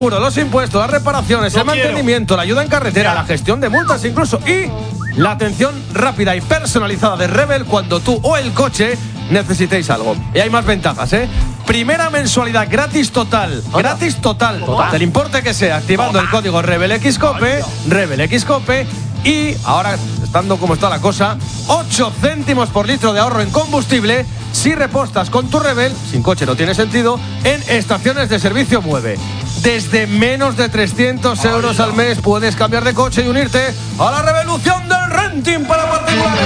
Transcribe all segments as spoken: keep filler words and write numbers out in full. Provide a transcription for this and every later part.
Los impuestos, las reparaciones, no el mantenimiento, quiero. La ayuda en carretera, ya. La gestión de multas incluso y la atención rápida y personalizada de Rebel cuando tú o el coche necesitéis algo. Y hay más ventajas, ¿eh? Primera mensualidad gratis total, ¿Otra? gratis total, total, del importe que sea, activando Toma. el código RebelXCOPE, RebelXCOPE y ahora, estando como está la cosa, ocho céntimos por litro de ahorro en combustible si repostas con tu Rebel, sin coche no tiene sentido, en estaciones de servicio Mueve. Desde menos de trescientos euros al mes puedes cambiar de coche y unirte a la revolución del renting para particulares.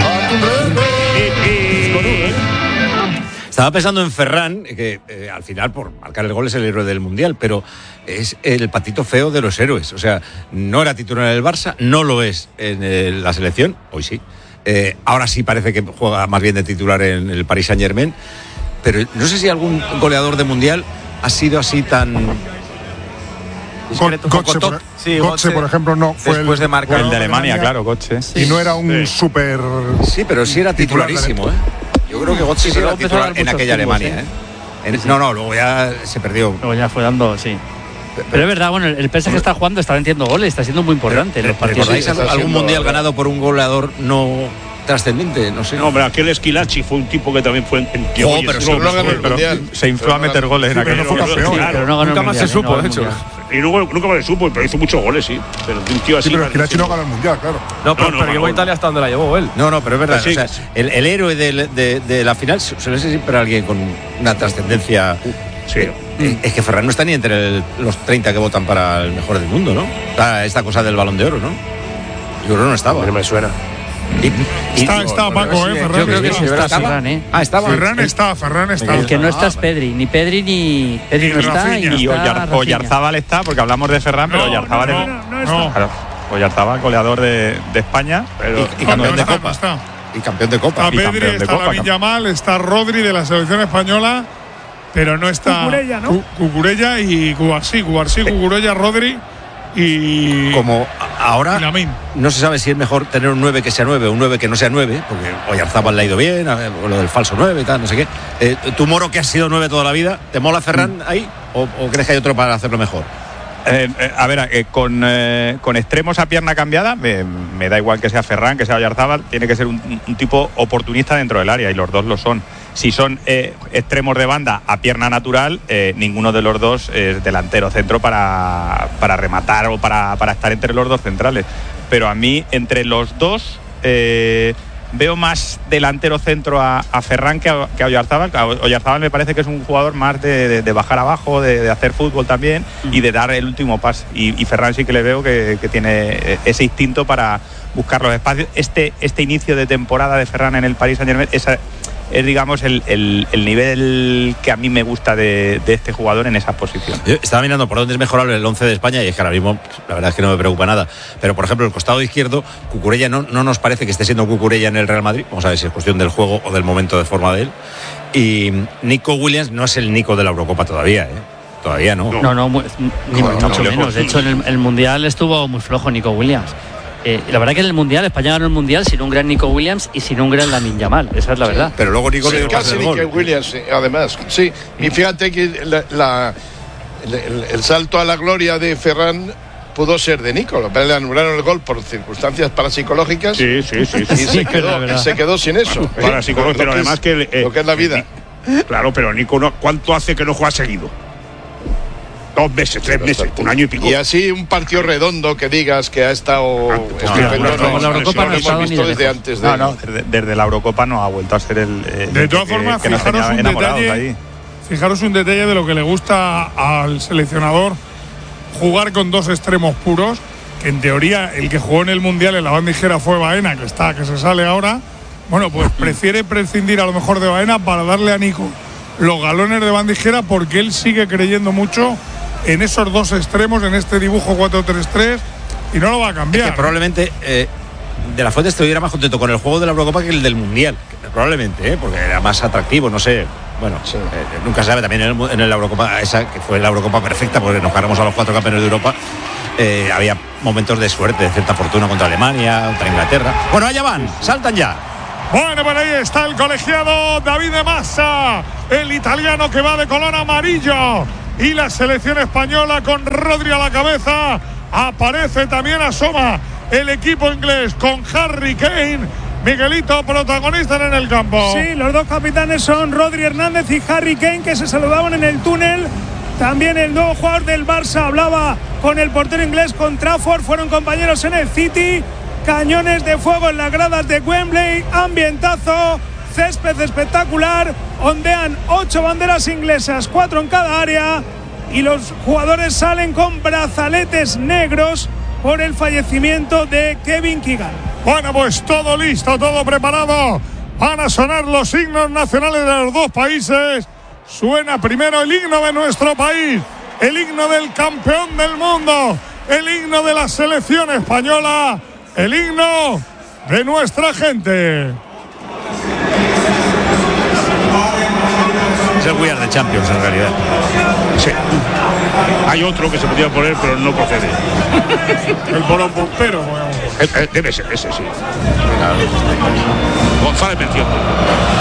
Estaba pensando en Ferran, que eh, al final por marcar el gol es el héroe del Mundial, pero es el patito feo de los héroes. O sea, no era titular en el Barça, no lo es en el, la selección, hoy sí. Eh, ahora sí parece que juega más bien de titular en el Paris Saint-Germain, pero no sé si algún goleador de Mundial ha sido así tan... Discreto, Götze, por, sí, Götze, por ejemplo, no fue después el, de marcar el de Alemania, claro, Götze. Sí. Y no era un sí. súper... Sí, pero sí era titularísimo, ¿eh? Yo creo que Götze sí era titular en aquella Alemania, ¿eh? En, sí. No, no, luego ya se perdió. Luego ya fue dando, sí. Pero, pero es verdad, bueno, el P S G está jugando, está metiendo goles, está siendo muy importante pero, en los partidos. ¿Recordáis sí, algún siendo... mundial ganado por un goleador no trascendente? No sé. No, pero aquel Esquilachi fue un tipo que también fue en, en oh, pero no, no ganó el mundial. Se infló a meter goles en aquel mundial. Nunca más se supo, de hecho. Y luego nunca más se supo, pero hizo muchos goles, sí. Pero un tío así. Sí, pero Esquilachi no ganó el mundial, claro. No, pero, no, no, pero llevó a Italia hasta donde la llevó él. No, no, pero es verdad. Sí, o sea, sí. el, el héroe de, de, de la final suele ser siempre alguien con una trascendencia. Sí. Eh, es que Ferran no está ni entre el, los treinta que votan para el mejor del mundo, ¿no? Está esta cosa del Balón de Oro, ¿no? Yo creo que no estaba. No me suena. Y, y, está, está no, Paco, ¿eh? Ferran. Yo creo que sí está Ferran, ¿eh? Ah, estaba. Ferran está, Ferran está. El que no está es Pedri, ni Pedri ni Pedri no está y, y Oyarzábal está, porque hablamos de Ferran, pero no, Oyarzábal no, no, no, no está. Claro, Oyarzábal, goleador de, de España pero, y, y campeón de Copa. Y campeón de Copa. Está Pedri, está Lamine Yamal, está Rodri de la selección española, pero no está Cucurella, ¿no? Cucurella y Cubarsí, Cubarsí, Cucurella, Rodri. Y como ahora y no se sabe si es mejor tener un nueve que sea nueve o un nueve que no sea nueve, porque Oyarzábal le ha ido bien, o lo del falso nueve y tal, no sé qué. Eh, ¿Tu Moro, que ha sido nueve toda la vida, te mola Ferran mm. ahí? ¿O, ¿O crees que hay otro para hacerlo mejor? Eh, eh, a ver, eh, con, eh, con extremos a pierna cambiada, me, me da igual que sea Ferran, que sea Oyarzábal, tiene que ser un, un tipo oportunista dentro del área, y los dos lo son. Si son eh, extremos de banda a pierna natural, eh, ninguno de los dos es delantero centro para, para rematar o para, para estar entre los dos centrales. Pero a mí, entre los dos, eh, veo más delantero centro a, a Ferran que a, que a Oyarzábal. Oyarzábal me parece que es un jugador más de, de, de bajar abajo, de, de hacer fútbol también mm. y de dar el último pase. Y, y Ferran sí que le veo que, que tiene ese instinto para buscar los espacios. Este, este inicio de temporada de Ferran en el Paris Saint-Germain, esa es, digamos, el, el, el nivel que a mí me gusta de, de este jugador en esa posición. Yo estaba mirando por dónde es mejorable el once de España y es que ahora mismo la verdad es que no me preocupa nada. Pero, por ejemplo, el costado izquierdo, Cucurella no, no nos parece que esté siendo Cucurella en el Real Madrid. Vamos a ver si es cuestión del juego o del momento de forma de él. Y Nico Williams no es el Nico de la Eurocopa todavía, ¿eh? Todavía no. No, no, muy, ni no, mucho no, menos. No. De hecho, en el, el Mundial estuvo muy flojo Nico Williams. Eh, la verdad que en el Mundial, España ganó el Mundial sin un gran Nico Williams y sin un gran Lamine Yamal, esa es la verdad. Sí, pero luego Nico sí, le casi Nico Williams, además. Sí, y fíjate que la, la, el, el salto a la gloria de Ferran pudo ser de Nico, pero le anularon el gol por circunstancias parapsicológicas. Sí, sí, sí. sí y se, quedó, se quedó sin eso. Parapsicológico, pero además que, eh, lo que es la vida. Claro, pero Nico, no, ¿cuánto hace que no juega seguido? Dos meses, tres meses, un año y pico. Y así un partido redondo que digas que ha estado estupendo. No, no, la Eurocopa no, no hemos visto desde antes de no, no, desde, desde la Eurocopa no ha vuelto a ser el. Eh, de todas que, formas, que fijaros un detalle. Ahí. Fijaros un detalle de lo que le gusta al seleccionador jugar con dos extremos puros. Que en teoría el que jugó en el Mundial en la bandijera fue Baena, que está, que se sale ahora. Bueno, pues prefiere prescindir a lo mejor de Baena para darle a Nico los galones de bandijera, porque él sigue creyendo mucho en esos dos extremos, en este dibujo cuatro tres tres, y no lo va a cambiar. Es que probablemente eh, De la Fuente estuviera más contento con el juego de la Eurocopa que el del Mundial, probablemente, ¿eh? Porque era más atractivo, no sé. Bueno, sí. eh, nunca se sabe. También en, el, en la Eurocopa, esa que fue la Eurocopa perfecta, porque nos cargamos a los cuatro campeones de Europa, eh, había momentos de suerte, de cierta fortuna contra Alemania, contra Inglaterra. Bueno, allá van, saltan ya. Bueno, por ahí está el colegiado David de Massa, el italiano que va de color amarillo. y la selección española con Rodri a la cabeza. Aparece también, asoma el equipo inglés con Harry Kane. Miguelito, protagonista en el campo. Sí, los dos capitanes son Rodri Hernández y Harry Kane, que se saludaban en el túnel. También el nuevo jugador del Barça hablaba con el portero inglés, con Trafford. Fueron compañeros en el City. Cañones de fuego en las gradas de Wembley. Ambientazo, césped espectacular. Ondean ocho banderas inglesas, cuatro en cada área. Y los jugadores salen con brazaletes negros por el fallecimiento de Kevin Keegan. Bueno, pues todo listo, todo preparado. Van a sonar los himnos nacionales de los dos países. Suena primero el himno de nuestro país, el himno del campeón del mundo, el himno de la selección española, el himno de nuestra gente. Es el We Are the Champions en realidad. Sí. Hay otro que se podía poner, pero no procede. El bolón puntero. Eh, eh, debe ser ese, sí. González mencionó.